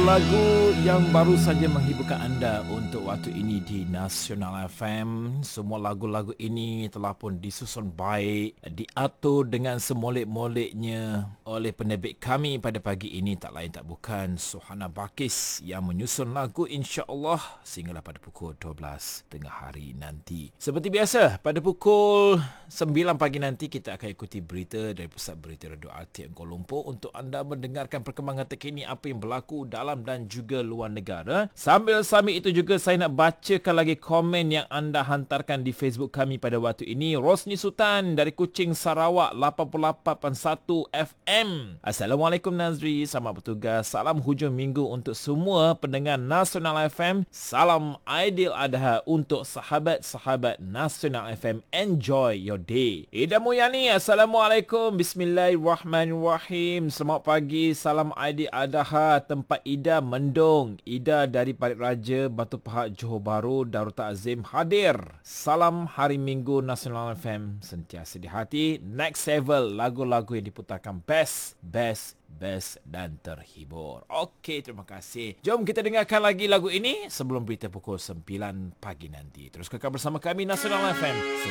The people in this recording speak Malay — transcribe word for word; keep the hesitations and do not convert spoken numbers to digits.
lagu yang baru saja menghiburkan anda untuk waktu ini di Nasional F M. Semua lagu-lagu ini telah pun disusun baik, diatur dengan semolek-moleknya oleh penerbit kami pada pagi ini. Tak lain tak bukan Suhana Bakis yang menyusun lagu, insya-Allah sehinggalah pada pukul dua belas tengah hari nanti. Seperti biasa, pada pukul sembilan pagi nanti kita akan ikuti berita dari Pusat Berita Radio R T M Kuala Lumpur untuk anda mendengarkan perkembangan terkini apa yang berlaku dalam dan juga luar negara. Sambil-sambil itu juga saya nak bacakan lagi komen yang anda hantarkan di Facebook kami pada waktu ini. Rosni Sultan dari Kuching, Sarawak, lapan puluh lapan perpuluhan satu F M. Assalamualaikum Nazri, selamat bertugas. Salam hujung minggu untuk semua pendengar Nasional F M. Salam Aidil Adha untuk sahabat-sahabat Nasional F M. Enjoy your day. Ida Muyani, Assalamualaikum. Bismillahirrahmanirrahim. Selamat pagi. Salam Aidil Adha. Tempat Ida mendung. Ida dari Parit Raja, Batu Pahat, Johor Bahru, Darul Ta'zim hadir. Salam hari Minggu Nasional F M sentiasa di hati. Next level lagu-lagu yang diputarkan best, best, best dan terhibur. Okey, terima kasih. Jom kita dengarkan lagi lagu ini sebelum berita pukul sembilan pagi nanti. Terus kekal bersama kami Nasional F M.